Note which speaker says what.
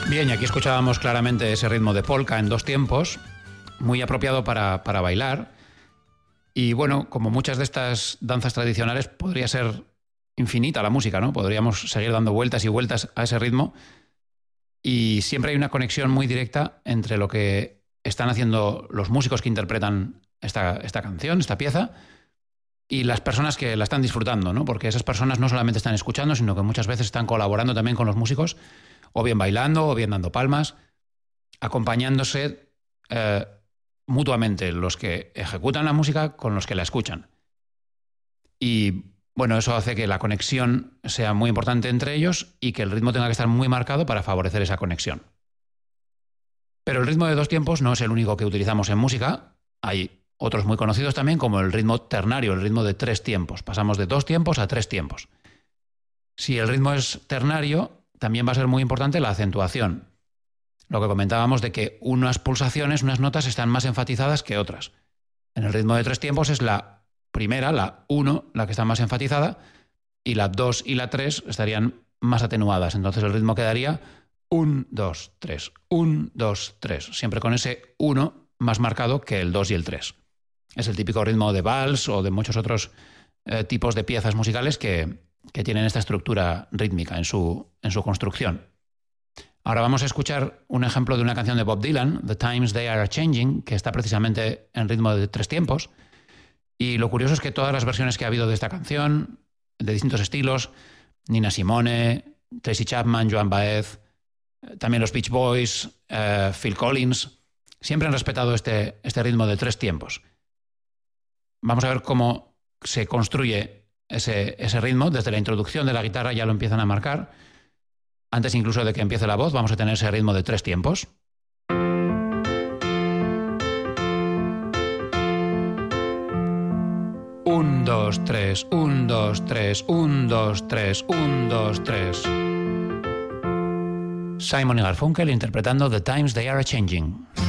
Speaker 1: Bien, y aquí escuchábamos claramente ese ritmo de polka en 2 tiempos, muy apropiado para bailar. Y bueno, como muchas de estas danzas tradicionales, podría ser infinita la música, ¿no? Podríamos seguir dando vueltas y vueltas a ese ritmo. Y siempre hay una conexión muy directa entre lo que están haciendo los músicos que interpretan esta canción, esta pieza, y las personas que la están disfrutando, ¿no? Porque esas personas no solamente están escuchando, sino que muchas veces están colaborando también con los músicos, o bien bailando, o bien dando palmas, acompañándose mutuamente los que ejecutan la música con los que la escuchan. Y bueno, eso hace que la conexión sea muy importante entre ellos y que el ritmo tenga que estar muy marcado para favorecer esa conexión. Pero el ritmo de 2 tiempos no es el único que utilizamos en música. Hay otros muy conocidos también, como el ritmo ternario, el ritmo de 3 tiempos. Pasamos de 2 tiempos a 3 tiempos. Si el ritmo es ternario, también va a ser muy importante la acentuación. Lo que comentábamos de que unas pulsaciones, unas notas están más enfatizadas que otras. En el ritmo de 3 tiempos es la primera, la 1, la que está más enfatizada, y la 2 y la 3 estarían más atenuadas. Entonces el ritmo quedaría 1, 2, 3, 1, 2, 3, siempre con ese 1 más marcado que el 2 y el 3. Es el típico ritmo de vals o de muchos otros tipos de piezas musicales que tienen esta estructura rítmica en su construcción. Ahora vamos a escuchar un ejemplo de una canción de Bob Dylan, The Times They Are Changing, que está precisamente en ritmo de 3 tiempos. Y lo curioso es que todas las versiones que ha habido de esta canción, de distintos estilos, Nina Simone, Tracy Chapman, Joan Baez, también los Beach Boys, Phil Collins, siempre han respetado este ritmo de 3 tiempos. Vamos a ver cómo se construye ese ritmo. Desde la introducción de la guitarra ya lo empiezan a marcar. Antes incluso de que empiece la voz, vamos a tener ese ritmo de 3 tiempos. 1, 2, 3, 1, 2, 3, 1, 2, 3, 1, 2, 3. Simon y Garfunkel interpretando The Times They Are Changing.